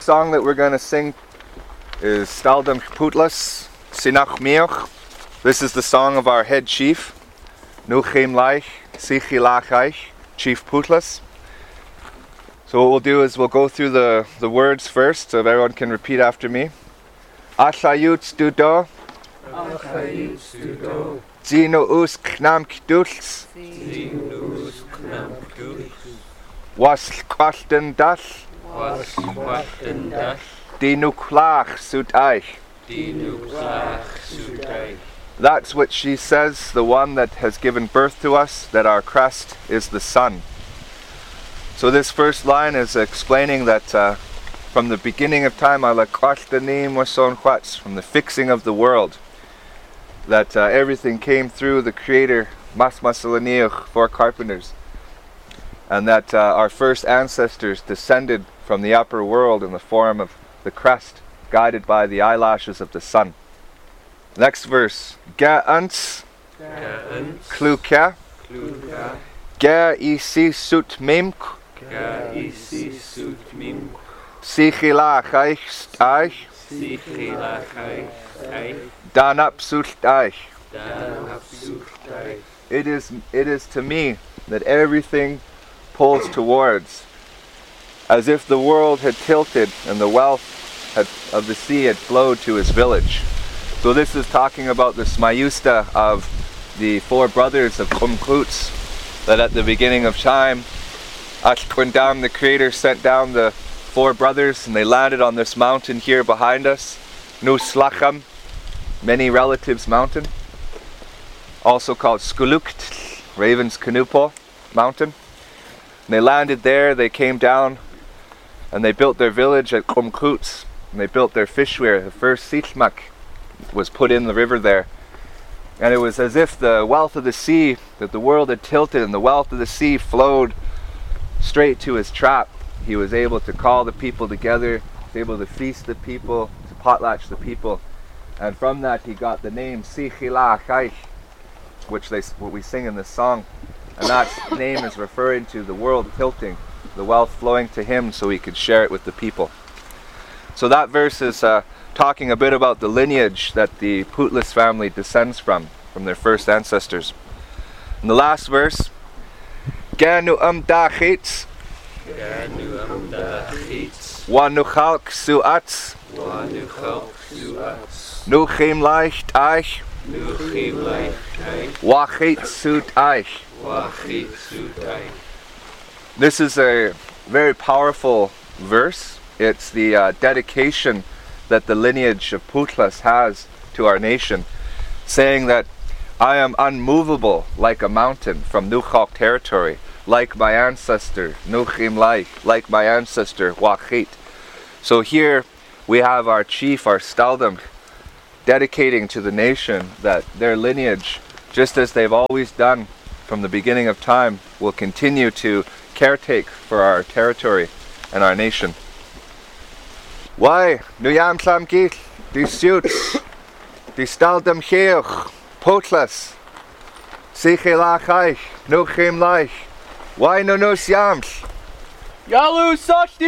song that we're going to sing is Staldam Putlas, Sinach Mioch. This is the song of our head chief, Nuchem Laich, Sichilachach, Chief Putlas. So what we'll do is we'll go through the words first, so everyone can repeat after me. Achayut Studo, Zino us Knam Kdulz, Was Kwachten Das, Dinuklach Sutaich. That's what she says, the one that has given birth to us, that our crest is the sun. So this first line is explaining that from the beginning of time, from the fixing of the world, that everything came through the Creator, Mas Masalaniach, four carpenters, and that our first ancestors descended from the upper world in the form of the crest, guided by the eyelashes of the sun. Next verse. Ga'ants Kluka Ga isi sut mimk Sichilach eich Danap sut eich. It is to me that everything pulls towards, as if the world had tilted and the wealth of the sea had flowed to his village. So this is talking about the Smayusta of the four brothers of Kumklutz, that at the beginning of time, Ashkwindam, the Creator, sent down the four brothers, and they landed on this mountain here behind us, Nuslacham, many relatives mountain, also called Skulukt, Raven's Kanupo mountain. And they landed there, they came down, and they built their village at Kumklutz, and they built their fishweir. The first Sichmak was put in the river there. And it was as if the wealth of the sea, that the world had tilted and the wealth of the sea flowed straight to his trap. He was able to call the people together, he was able to feast the people, to potlatch the people. And from that he got the name Sichilachach, what we sing in this song. And that name is referring to the world tilting, the wealth flowing to him so he could share it with the people. So that verse is talking a bit about the lineage that the Putlas family descends from their first ancestors. And the last verse, Ganu dachitz, Wanuchalk suatz, Nuchim leicht eich, Wachit sut eich. This is a very powerful verse. It's the dedication that the lineage of Putlas has to our nation, saying that I am unmovable like a mountain from Nuchok territory, like my ancestor Nuchim Laich, like my ancestor Wachit. So here we have our chief, our Staldam, dedicating to the nation that their lineage, just as they've always done from the beginning of time, will continue to caretake for our territory and our nation. Why, nu jam slam gil, die suits, die Staldam Cheoch, Putlas, Sichilachach, Nuchim Laich. Why no nos jams? Yalu Sachti